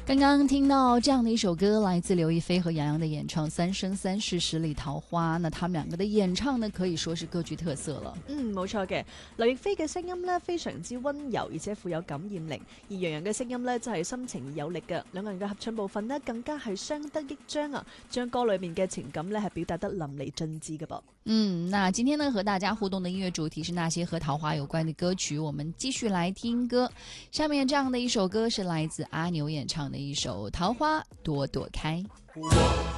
刚刚聽到這樣的一首歌，來自劉亦菲和楊洋的演唱《三生三世十里桃花》。那他們兩個的演唱呢，可以說是各具特色了。 冇錯嘅。劉亦菲嘅聲音呢，非常之溫柔，而且富有感染力；而楊洋嘅聲音呢，就係深情而有力嘅。兩個人嘅合唱部分呢，更加係相得益彰啊，將歌裏面嘅情感呢，係表達得淋漓盡致嘅噃。 那今天呢，和大家互動的音樂主題是那些和桃花有關的歌曲，我們繼續來聽歌。下面這樣的一首歌是來自阿牛演唱的一首《桃花朵朵開》。